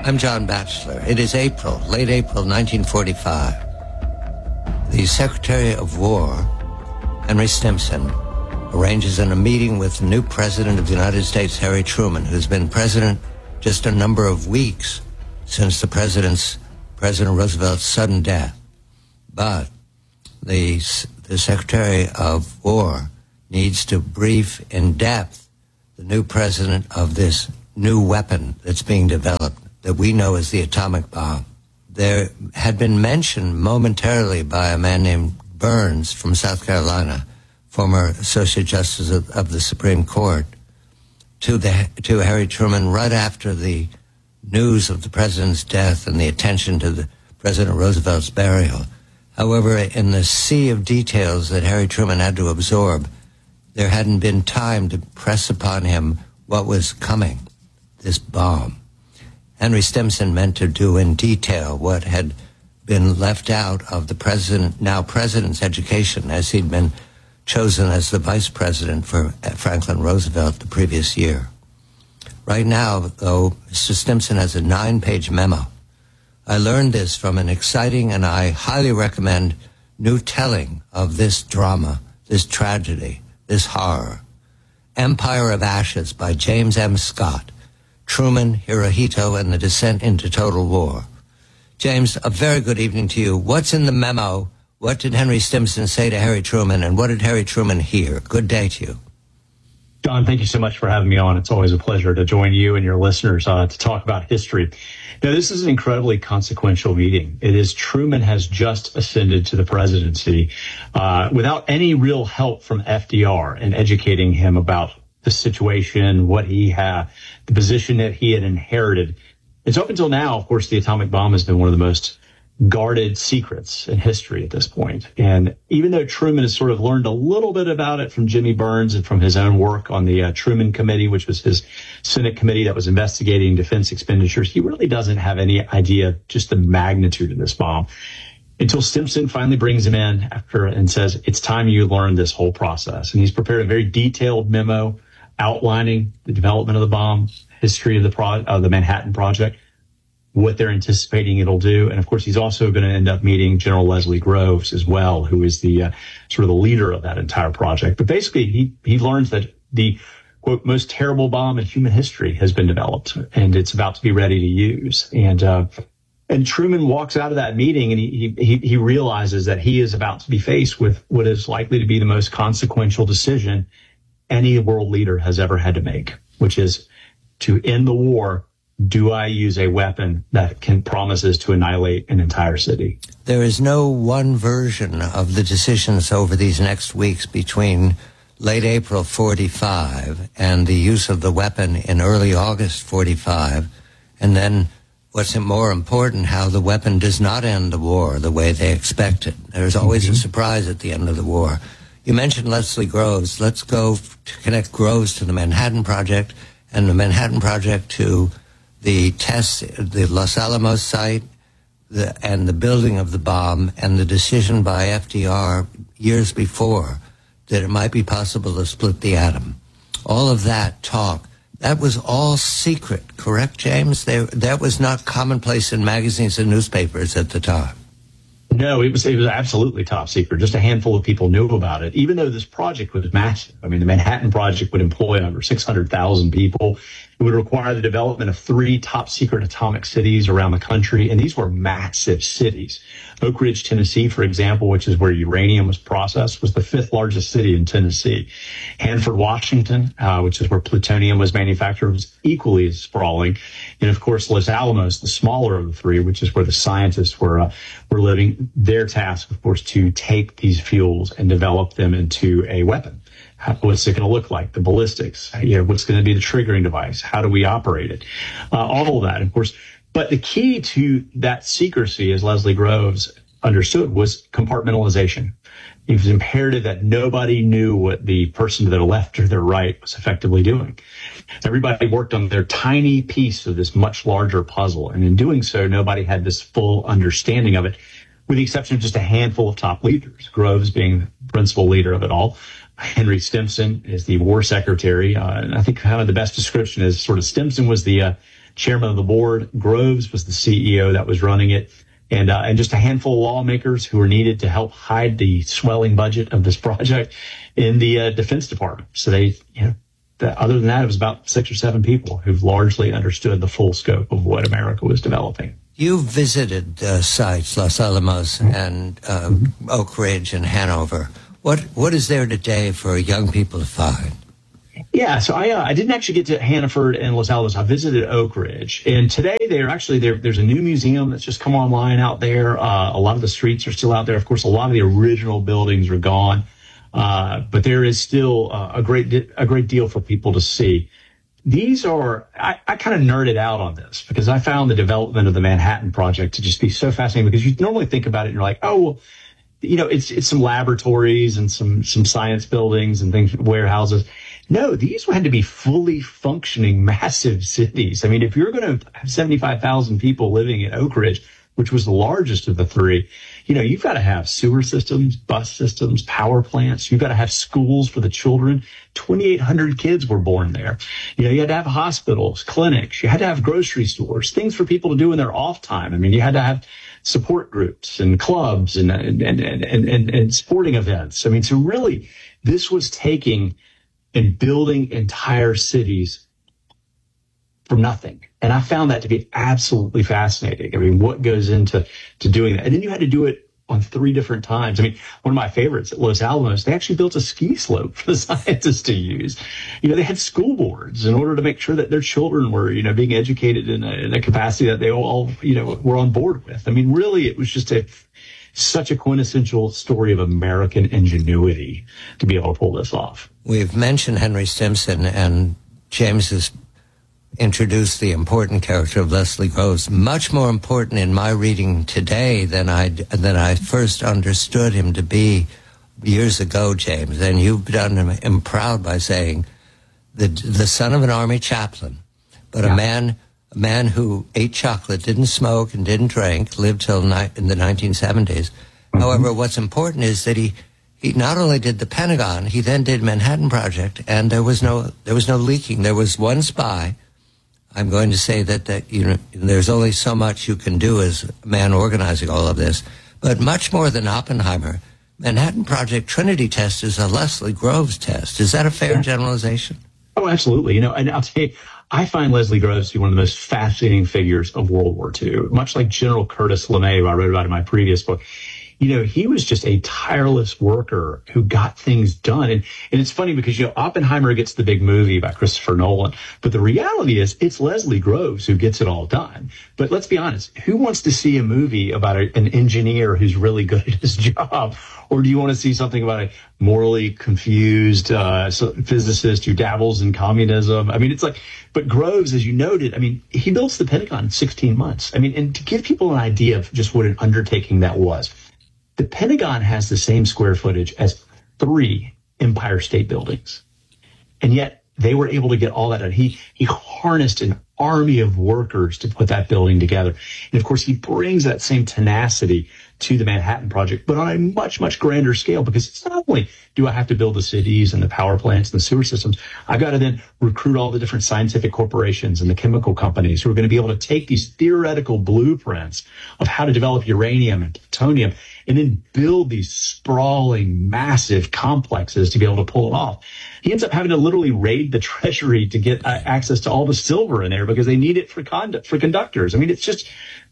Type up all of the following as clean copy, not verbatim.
I'm John Batchelor. It is April, late April 1945. The Secretary of War, Henry Stimson, arranges in a meeting with the new President of the United States, Harry Truman, who's been president just a number of weeks since President Roosevelt's sudden death. But the Secretary of War needs to brief in depth the new president of this new weapon that's being developed that we know as the atomic bomb. There had been mentioned momentarily by a man named Burns from South Carolina, former Associate Justice of the Supreme Court, to Harry Truman right after the news of the president's death and the attention to President Roosevelt's burial. However, in the sea of details that Harry Truman had to absorb, there hadn't been time to press upon him what was coming, this bomb. Henry Stimson meant to do in detail what had been left out of the now president's education, as he'd been chosen as the vice president for Franklin Roosevelt the previous year. Right now, though, Mr. Stimson has a 9-page memo. I learned this from an exciting, and I highly recommend, new telling of this drama, this tragedy, this horror. Empire of Ashes by James M. Scott. Truman, Hirohito, and the Descent into Total War. James, a very good evening to you. What's in the memo? What did Henry Stimson say to Harry Truman, and what did Harry Truman hear? Good day to you. John, thank you so much for having me on. It's always a pleasure to join you and your listeners to talk about history. Now, this is an incredibly consequential meeting. It is Truman has just ascended to the presidency without any real help from FDR in educating him about the situation, what he had, the position that he had inherited. And so up until now, of course, the atomic bomb has been one of the most guarded secrets in history at this point. And even though Truman has sort of learned a little bit about it from Jimmy Burns and from his own work on the Truman Committee, which was his Senate committee that was investigating defense expenditures, he really doesn't have any idea just the magnitude of this bomb until Stimson finally brings him in and says, it's time you learn this whole process. And he's prepared a very detailed memo outlining the development of the bomb, history of the Manhattan Project, what they're anticipating it'll do. And of course, he's also going to end up meeting General Leslie Groves as well, who is the sort of the leader of that entire project. But basically, he learns that the, quote, most terrible bomb in human history has been developed, and it's about to be ready to use. And Truman walks out of that meeting, and he realizes that he is about to be faced with what is likely to be the most consequential decision any world leader has ever had to make, which is to end the war. Do I use a weapon that promises to annihilate an entire city? There is no one version of the decisions over these next weeks between late April 45 and the use of the weapon in early August 45, and then what's more important, how the weapon does not end the war the way they expected. There's always a surprise at the end of the war. You mentioned Leslie Groves. Let's go to connect Groves to the Manhattan Project and the Manhattan Project to the Los Alamos site, and the building of the bomb, and the decision by FDR years before that it might be possible to split the atom. All of that talk, that was all secret, correct, James? That was not commonplace in magazines and newspapers at the time. No, it was absolutely top secret. Just a handful of people knew about it, even though this project was massive. I mean, the Manhattan Project would employ over 600,000 people. It would require the development of 3 top secret atomic cities around the country. And these were massive cities. Oak Ridge, Tennessee, for example, which is where uranium was processed, was the 5th largest city in Tennessee. Hanford, Washington, which is where plutonium was manufactured, was equally as sprawling. And of course, Los Alamos, the smaller of the 3, which is where the scientists were living. Their task, of course, to take these fuels and develop them into a weapon. What's it going to look like? The ballistics, what's going to be the triggering device? How do we operate it? All of that, of course. But the key to that secrecy, as Leslie Groves understood, was compartmentalization. It was imperative that nobody knew what the person to their left or their right was effectively doing. Everybody worked on their tiny piece of this much larger puzzle. And in doing so, nobody had this full understanding of it, with the exception of just a handful of top leaders, Groves being the principal leader of it all. Henry Stimson is the war secretary. And I think kind of the best description is sort of Stimson was the chairman of the board. Groves was the CEO that was running it. And just a handful of lawmakers who were needed to help hide the swelling budget of this project in the Defense Department. So other than that, it was about 6 or 7 people who've largely understood the full scope of what America was developing. You visited sites, Los Alamos and Oak Ridge and Hanover. What is there today for young people to find? Yeah, so I didn't actually get to Hannaford and Los Alamos. I visited Oak Ridge, and today there's a new museum that's just come online out there. A lot of the streets are still out there. Of course, a lot of the original buildings are gone, but there is still a great deal for people to see. These are I kind of nerded out on this because I found the development of the Manhattan Project to just be so fascinating, because you normally think about it and you're like, oh, well, it's some laboratories and some science buildings and things, warehouses. No, these had to be fully functioning, massive cities. I mean, if you're going to have 75,000 people living in Oak Ridge, which was the largest of the three, you've got to have sewer systems, bus systems, power plants. You've got to have schools for the children. 2,800 kids were born there. You had to have hospitals, clinics. You had to have grocery stores, things for people to do in their off time. I mean, you had to have support groups and clubs and sporting events. I mean, so really, this was taking and building entire cities from nothing. And I found that to be absolutely fascinating. I mean, what goes into doing that? And then you had to do it on 3 different times. I mean, one of my favorites at Los Alamos, they actually built a ski slope for the scientists to use. They had school boards in order to make sure that their children were, being educated in a capacity that they all, were on board with. I mean, really, it was just such a quintessential story of American ingenuity to be able to pull this off. We've mentioned Henry Stimson, and James has introduced the important character of Leslie Groves, much more important in my reading today than I first understood him to be years ago, James. And you've done him proud by saying the son of an army chaplain, but a man who ate chocolate, didn't smoke, and didn't drink, lived till in the 1970s. Mm-hmm. However, what's important is that he not only did the Pentagon, he then did Manhattan Project, and there was no leaking. There was one spy. I'm going to say that there's only so much you can do as a man organizing all of this, but much more than Oppenheimer, Manhattan Project Trinity test is a Leslie Groves test. Is that a fair generalization? Oh, absolutely. And I'll tell you, I find Leslie Groves to be one of the most fascinating figures of World War II, much like General Curtis LeMay, who I wrote about in my previous book. He was just a tireless worker who got things done. And it's funny because, Oppenheimer gets the big movie by Christopher Nolan, but the reality is it's Leslie Groves who gets it all done. But let's be honest, who wants to see a movie about an engineer who's really good at his job? Or do you want to see something about a morally confused physicist who dabbles in communism? I mean, it's like, but Groves, as you noted, I mean, he builds the Pentagon in 16 months. I mean, and to give people an idea of just what an undertaking that was, the Pentagon has the same square footage as 3 Empire State Buildings. And yet they were able to get all that done. He harnessed an army of workers to put that building together. And of course, he brings that same tenacity to the Manhattan Project, but on a much, much grander scale, because it's not only do I have to build the cities and the power plants and the sewer systems, I've got to then recruit all the different scientific corporations and the chemical companies who are going to be able to take these theoretical blueprints of how to develop uranium and plutonium and then build these sprawling, massive complexes to be able to pull it off. He ends up having to literally raid the treasury to get access to all the silver in there because they need it for conductors. I mean, it's just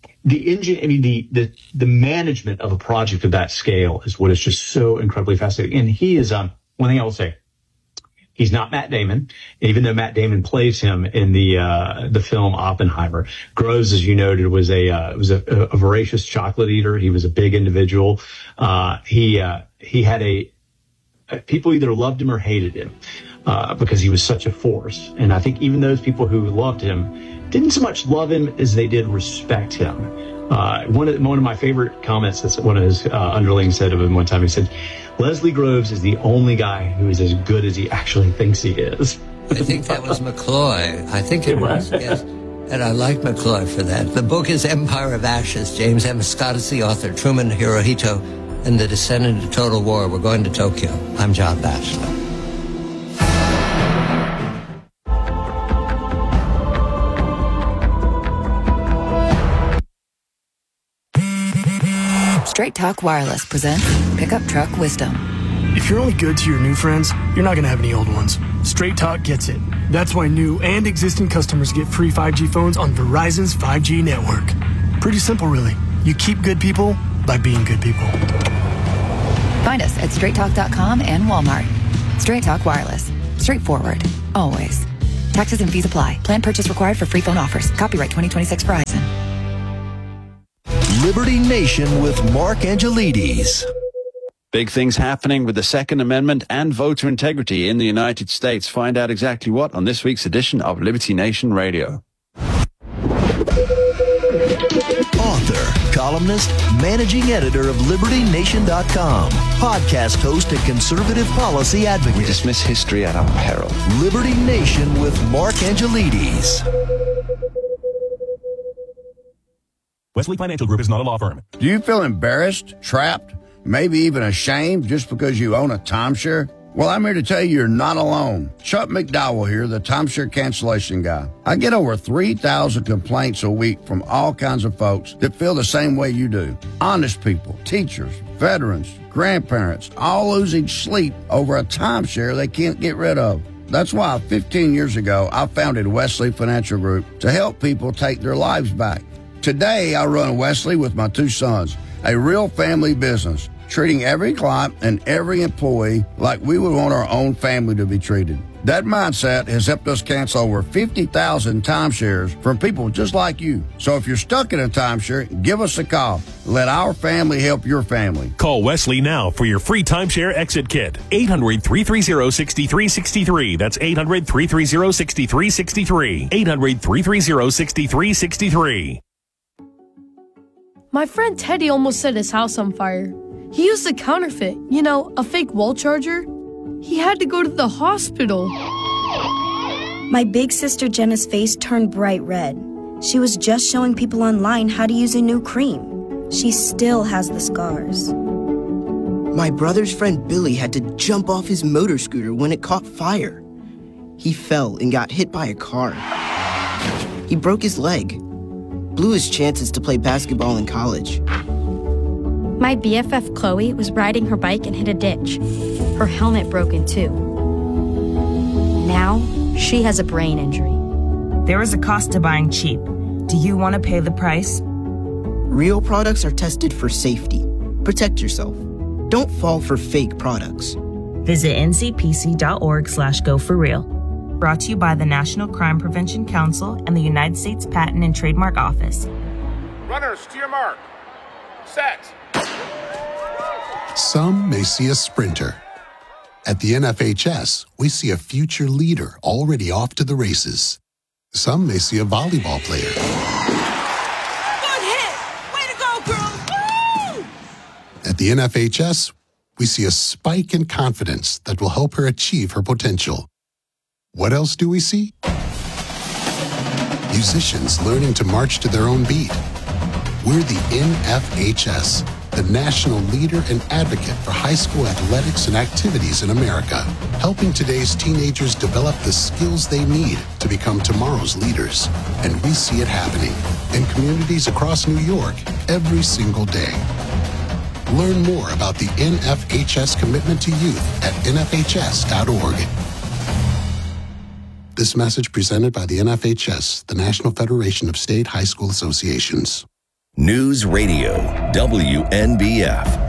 the management of a project of that scale is what is just so incredibly fascinating. And he is, one thing I will say, he's not Matt Damon, even though Matt Damon plays him in the film Oppenheimer. Groves, as you noted, was a voracious chocolate eater. He was a big individual. He had people either loved him or hated him, because he was such a force. And I think even those people who loved him didn't so much love him as they did respect him. One of my favorite comments that one of his underlings said of him one time, he said, Leslie Groves is the only guy who is as good as he actually thinks he is. I think that was McCloy. I think it was, yes. And I like McCloy for that. The book is Empire of Ashes. James M. Scott is the author. Truman Hirohito and the Descent into Total War. We're going to Tokyo. I'm John Batchelor. Straight Talk Wireless presents Pickup Truck Wisdom. If you're only good to your new friends, you're not going to have any old ones. Straight Talk gets it. That's why new and existing customers get free 5G phones on Verizon's 5G network. Pretty simple, really. You keep good people by being good people. Find us at straighttalk.com and Walmart. Straight Talk Wireless. Straightforward. Always. Taxes and fees apply. Plan purchase required for free phone offers. Copyright 2026 Verizon. Liberty Nation with Mark Angelides. Big things happening with the Second Amendment and voter integrity in the United States. Find out exactly what on this week's edition of Liberty Nation Radio. Author, columnist, managing editor of LibertyNation.com, podcast host and conservative policy advocate. We dismiss history at our peril. Liberty Nation with Mark Angelides. Wesley Financial Group is not a law firm. Do you feel embarrassed, trapped, maybe even ashamed just because you own a timeshare? Well, I'm here to tell you you're not alone. Chuck McDowell here, the timeshare cancellation guy. I get over 3,000 complaints a week from all kinds of folks that feel the same way you do. Honest people, teachers, veterans, grandparents, all losing sleep over a timeshare they can't get rid of. That's why 15 years ago, I founded Wesley Financial Group to help people take their lives back. Today, I run Wesley with my two sons, a real family business, treating every client and every employee like we would want our own family to be treated. That mindset has helped us cancel over 50,000 timeshares from people just like you. So if you're stuck in a timeshare, give us a call. Let our family help your family. Call Wesley now for your free timeshare exit kit. 800-330-6363. That's 800-330-6363. 800-330-6363. My friend Teddy almost set his house on fire. He used a counterfeit, a fake wall charger. He had to go to the hospital. My big sister Jenna's face turned bright red. She was just showing people online how to use a new cream. She still has the scars. My brother's friend Billy had to jump off his motor scooter when it caught fire. He fell and got hit by a car. He broke his leg. Blew his chances to play basketball in college. My BFF Chloe was riding her bike and hit a ditch. Her helmet broke in two. Now, she has a brain injury. There is a cost to buying cheap. Do you want to pay the price? Real products are tested for safety. Protect yourself. Don't fall for fake products. Visit ncpc.org/go4real. Brought to you by the National Crime Prevention Council and the United States Patent and Trademark Office. Runners, to your mark. Set. Some may see a sprinter. At the NFHS, we see a future leader already off to the races. Some may see a volleyball player. Good hit! Way to go, girls! Woo! At the NFHS, we see a spike in confidence that will help her achieve her potential. What else do we see? Musicians learning to march to their own beat. We're the NFHS, the national leader and advocate for high school athletics and activities in America, helping today's teenagers develop the skills they need to become tomorrow's leaders. And we see it happening in communities across New York every single day. Learn more about the NFHS commitment to youth at nfhs.org. This message presented by the NFHS, the National Federation of State High School Associations. News Radio, WNBF.